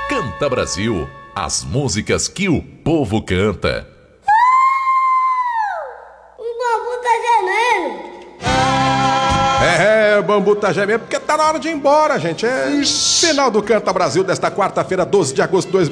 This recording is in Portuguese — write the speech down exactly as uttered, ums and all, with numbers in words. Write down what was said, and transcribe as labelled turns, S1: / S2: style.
S1: Canta Brasil, as músicas que o povo canta.
S2: É, o bambu tá gemendo porque tá na hora de ir embora, gente. É final do Canta Brasil desta quarta-feira, doze de agosto de dois mil